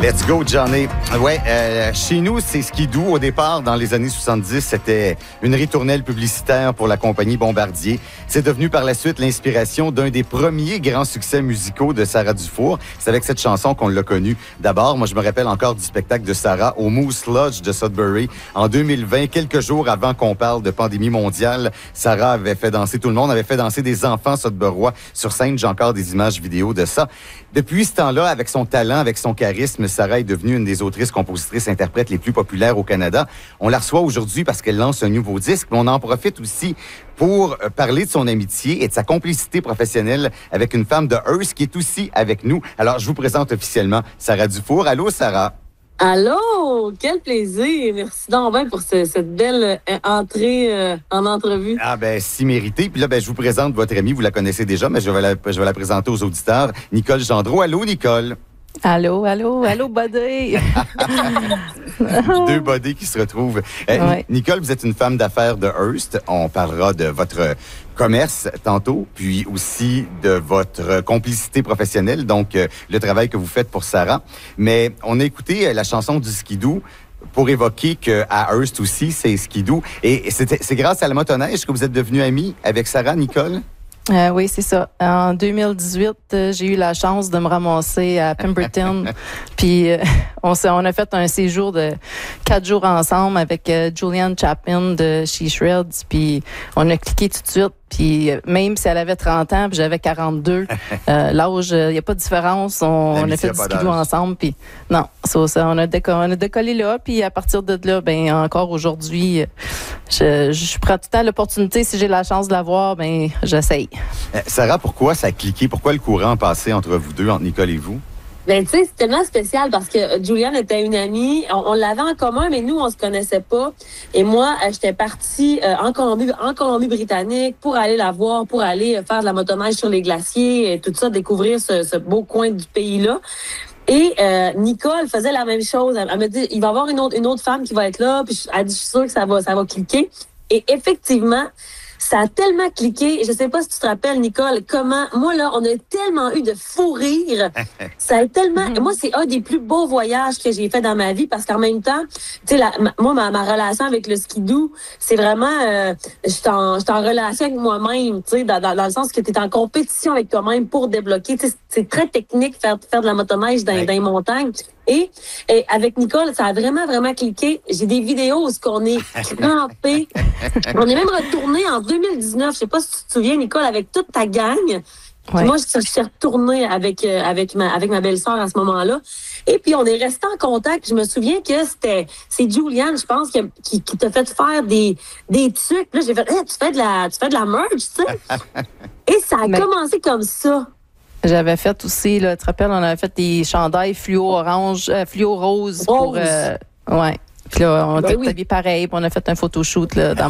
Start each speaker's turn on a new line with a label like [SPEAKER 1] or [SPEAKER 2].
[SPEAKER 1] Let's go, Johnny. Ouais, chez nous, c'est skidoo. Au départ, dans les années 70, c'était une ritournelle publicitaire pour la compagnie Bombardier. C'est devenu par la suite l'inspiration d'un des premiers grands succès musicaux de Sarah Dufour. C'est avec cette chanson qu'on l'a connue. D'abord, moi, je me rappelle encore du spectacle de Sarah au Moose Lodge de Sudbury en 2020, quelques jours avant qu'on parle de pandémie mondiale. Sarah avait fait danser tout le monde, avait fait danser des enfants sudburois sur scène. J'ai encore des images vidéo de ça. Depuis ce temps-là, avec son talent, avec son charisme, Sarah est devenue une des autrices, compositrices, interprètes les plus populaires au Canada. On la reçoit aujourd'hui parce qu'elle lance un nouveau disque, mais on en profite aussi pour parler de son amitié et de sa complicité professionnelle avec une femme de Hearst qui est aussi avec nous. Alors, je vous présente officiellement Sarah Dufour. Allô, Sarah?
[SPEAKER 2] Allô, quel plaisir. Merci donc bien pour cette belle entrée en entrevue.
[SPEAKER 1] Ah ben, si mérité. Puis là, ben, je vous présente votre amie, vous la connaissez déjà, mais je vais la présenter aux auditeurs. Nicole Gendreau. Allô, Nicole?
[SPEAKER 3] Allô, buddy!
[SPEAKER 1] Deux buddies qui se retrouvent.
[SPEAKER 3] Ouais.
[SPEAKER 1] Nicole, vous êtes une femme d'affaires de Hearst. On parlera de votre commerce tantôt, puis aussi de votre complicité professionnelle, donc le travail que vous faites pour Sarah. Mais on a écouté la chanson du skidoo pour évoquer qu'à Hearst aussi, c'est skidoo. Et c'est grâce à la motoneige que vous êtes devenue amie avec Sarah, Nicole?
[SPEAKER 3] Oui, c'est ça. En 2018, j'ai eu la chance de me ramasser à Pemberton. Puis on a fait un séjour de 4 jours ensemble avec Julianne Chapman de She Shreds. Puis on a cliqué tout de suite. Puis même si elle avait 30 ans, puis j'avais 42, l'âge, il n'y a pas de différence. On a fait du skidoo ensemble. Puis non, ça, on a décollé là. Puis à partir de là, ben encore aujourd'hui, je prends tout le temps l'opportunité. Si j'ai la chance de la voir, ben j'essaye.
[SPEAKER 1] Sarah, pourquoi ça a cliqué? Pourquoi le courant a passé entre vous deux, entre Nicole et vous?
[SPEAKER 2] Ben, tu sais, c'est tellement spécial parce que Julianne était une amie. On l'avait en commun, mais nous, on se connaissait pas. Et moi, j'étais partie en Colombie-Britannique pour aller la voir, pour aller faire de la motoneige sur les glaciers et tout ça, découvrir ce beau coin du pays-là. Et Nicole faisait la même chose. Elle me dit, il va y avoir une autre femme qui va être là. Puis elle dit, je suis sûre que ça va cliquer. Et effectivement, ça a tellement cliqué. Je sais pas si tu te rappelles, Nicole, comment... Moi, là, on a tellement eu de fou rire. Ça a tellement... Moi, c'est un des plus beaux voyages que j'ai fait dans ma vie parce qu'en même temps, tu sais, moi, ma relation avec le skidoo, c'est vraiment... je suis en relation avec moi-même, tu sais, dans le sens que tu es en compétition avec toi-même pour débloquer. Tu sais, c'est très technique faire de la motoneige dans les montagnes. Et avec Nicole, ça a vraiment, vraiment cliqué. J'ai des vidéos où on est crampés. On est même retourné en 2019. Je sais pas si tu te souviens, Nicole, avec toute ta gang. Ouais. Moi, je suis retournée avec ma belle-sœur à ce moment-là. Et puis, on est resté en contact. Je me souviens que c'est Julianne, je pense, qui t'a fait faire des trucs. Là, j'ai fait, hey, tu fais de la merch, tu sais. Et ça a commencé comme ça.
[SPEAKER 3] J'avais fait aussi, là, tu te rappelles, on avait fait des chandails fluo rose pour... ouais. Puis là, on était habillés pareil, puis on a fait un photoshoot là, dans